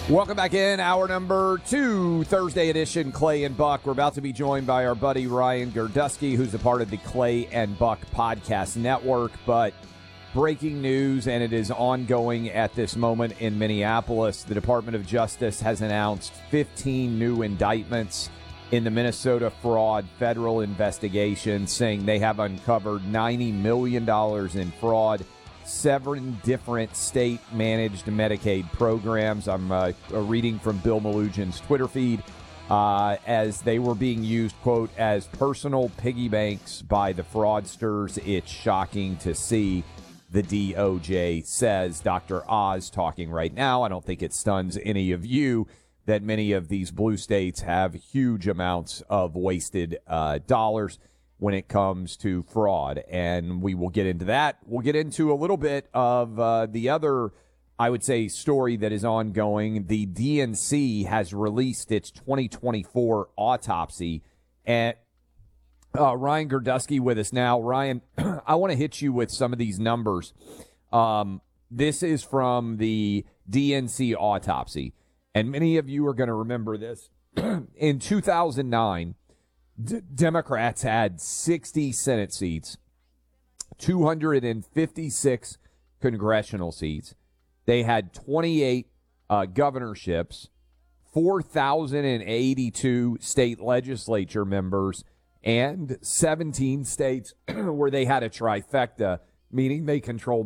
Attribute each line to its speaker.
Speaker 1: Welcome back in, hour number 2, Thursday edition, Clay and Buck. We're about to be joined by our buddy Ryan Girdusky, who's a part of the Clay and Buck podcast network. But breaking news, and it is ongoing at this moment in Minneapolis. The Department of Justice has announced 15 new indictments in the Minnesota fraud federal investigation, saying they have uncovered $90 million in fraud, 7 different state-managed Medicaid programs. I'm reading from Bill Malugian's Twitter feed, as they were being used, quote, as personal piggy banks by the fraudsters. It's shocking to see, the DOJ says. Dr. Oz talking right now. I don't think it stuns any of you that many of these blue states have huge amounts of wasted dollars when it comes to fraud, and we will get into that. We'll get into a little bit of the other, I would say, story that is ongoing. The DNC has released its 2024 autopsy, and Ryan Girdusky with us now. Ryan, I want to hit you with some of these numbers. This is from the DNC autopsy, and many of you are going to remember this. In 2009, Democrats had 60 Senate seats, 256 congressional seats. They had 28 governorships, 4,082 state legislature members, and 17 states where they had a trifecta, meaning they controlled